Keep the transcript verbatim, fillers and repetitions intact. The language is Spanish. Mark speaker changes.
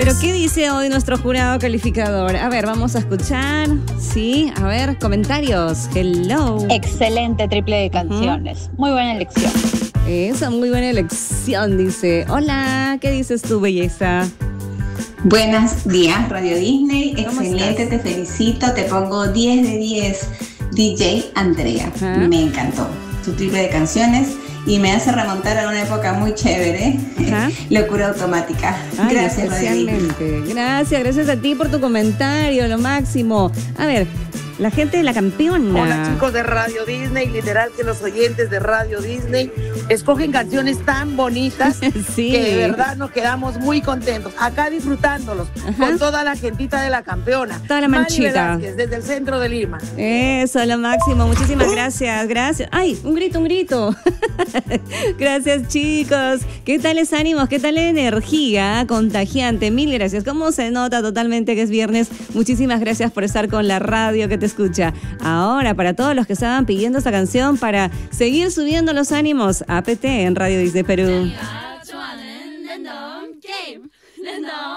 Speaker 1: Pero ¿qué dice hoy nuestro jurado calificador? A ver, vamos a escuchar. Sí, a ver, comentarios. Hello.
Speaker 2: Excelente triple de canciones. Uh-huh. Muy buena elección.
Speaker 1: Esa, muy buena elección, dice. Hola, ¿qué dices tú, belleza?
Speaker 3: Buenos días, Radio Disney. Excelente, te felicito. Te pongo diez de diez. D J Andrea. ¿Ah? Me encantó tu triple de canciones y me hace remontar a una época muy chévere. ¿Ah? Locura automática.
Speaker 1: Ay,
Speaker 3: gracias,
Speaker 1: especialmente. Gracias, gracias a ti por tu comentario, lo máximo. A ver, la gente de La Campeona.
Speaker 4: Hola, chicos de Radio Disney. Literal que los oyentes de Radio Disney escogen canciones tan bonitas sí. que de verdad nos quedamos muy contentos. Acá disfrutándolos. Ajá. Con toda la gentita de La Campeona.
Speaker 1: Toda la manchita.
Speaker 4: Mari Velázquez, desde el centro de Lima.
Speaker 1: Eso, lo máximo. Muchísimas gracias, gracias. Ay, un grito, un grito. Gracias, chicos. ¿Qué tal es ánimos? ¿Qué tal la energía contagiante? Mil gracias. ¿Cómo se nota totalmente que es viernes? Muchísimas gracias por estar con la radio que te escucha. Ahora, para todos los que estaban pidiendo esta canción para seguir subiendo los ánimos, A P T en Radio Disney Perú.